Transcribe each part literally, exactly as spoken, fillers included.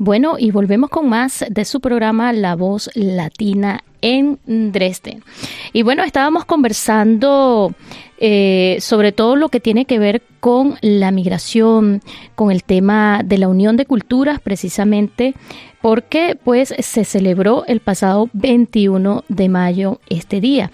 Bueno, y volvemos con más de su programa La Voz Latina en Dresden. Y bueno, estábamos conversando eh, sobre todo lo que tiene que ver con la migración, con el tema de la Unión de Culturas, precisamente porque pues se celebró el pasado veintiuno de mayo este día.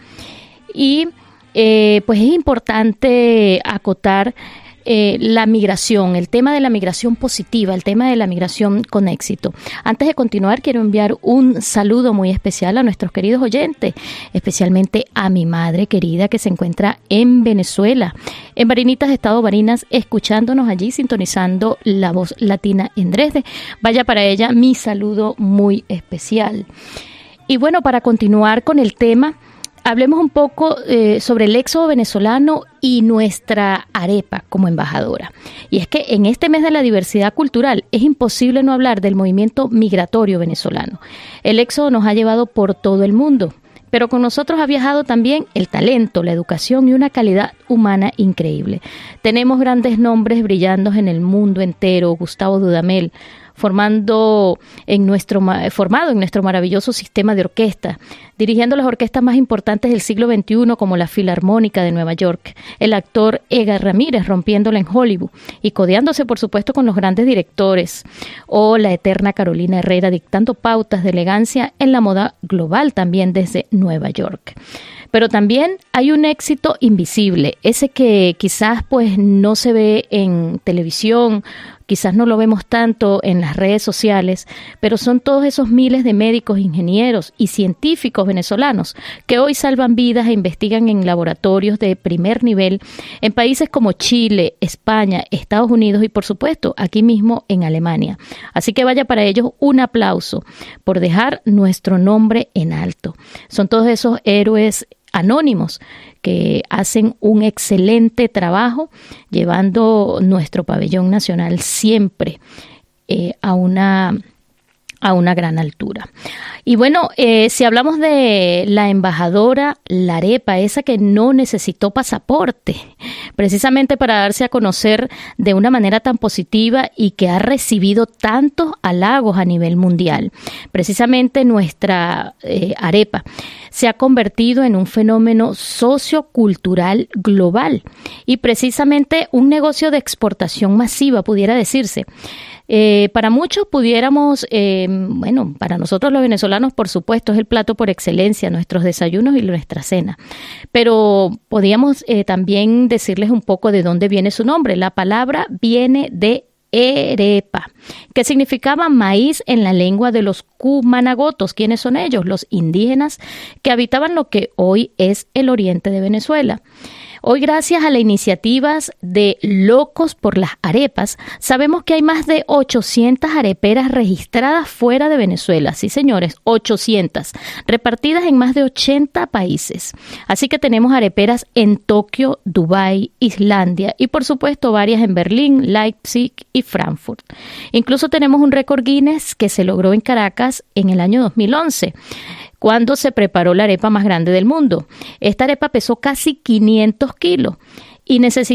Y eh, pues es importante acotar Eh, la migración, el tema de la migración positiva, el tema de la migración con éxito. Antes de continuar, quiero enviar un saludo muy especial a nuestros queridos oyentes, especialmente a mi madre querida que se encuentra en Venezuela, en Barinitas, Estado Barinas, escuchándonos allí, sintonizando La Voz Latina en Dresde. Vaya para ella mi saludo muy especial. Y bueno, para continuar con el tema, hablemos un poco eh, sobre el éxodo venezolano y nuestra arepa como embajadora. Y es que en este mes de la diversidad cultural es imposible no hablar del movimiento migratorio venezolano. El éxodo nos ha llevado por todo el mundo, pero con nosotros ha viajado también el talento, la educación y una calidad humana increíble. Tenemos grandes nombres brillando en el mundo entero: Gustavo Dudamel, formando en nuestro, formado en nuestro maravilloso sistema de orquesta, dirigiendo las orquestas más importantes del siglo veintiuno como la Filarmónica de Nueva York, el actor Edgar Ramírez rompiéndola en Hollywood y codeándose por supuesto con los grandes directores, o la eterna Carolina Herrera dictando pautas de elegancia en la moda global también desde Nueva York. Pero también hay un éxito invisible, ese que quizás pues no se ve en televisión, quizás no lo vemos tanto en las redes sociales, pero son todos esos miles de médicos, ingenieros y científicos venezolanos que hoy salvan vidas e investigan en laboratorios de primer nivel en países como Chile, España, Estados Unidos y por supuesto aquí mismo en Alemania. Así que vaya para ellos un aplauso por dejar nuestro nombre en alto. Son todos esos héroes anónimos que hacen un excelente trabajo llevando nuestro pabellón nacional siempre eh, a una a una gran altura. Y bueno, eh, si hablamos de la embajadora, la arepa, esa que no necesitó pasaporte, precisamente para darse a conocer de una manera tan positiva y que ha recibido tantos halagos a nivel mundial. Precisamente nuestra eh, arepa se ha convertido en un fenómeno sociocultural global y precisamente un negocio de exportación masiva, pudiera decirse. Eh, para muchos pudiéramos, eh, bueno, para nosotros los venezolanos, por supuesto, es el plato por excelencia, nuestros desayunos y nuestra cena. Pero podíamos eh, también decirles un poco de dónde viene su nombre. La palabra viene de arepa, que significaba maíz en la lengua de los cumanagotos. ¿Quiénes son ellos? Los indígenas que habitaban lo que hoy es el oriente de Venezuela. Hoy, gracias a las iniciativas de Locos por las Arepas, sabemos que hay más de ochocientas areperas registradas fuera de Venezuela. Sí, señores, ochocientas, repartidas en más de ochenta países. Así que tenemos areperas en Tokio, Dubái, Islandia y, por supuesto, varias en Berlín, Leipzig y Frankfurt. Incluso tenemos un récord Guinness que se logró en Caracas en el año dos mil once. Cuando se preparó la arepa más grande del mundo. Esta arepa pesó casi quinientos kilos y necesitó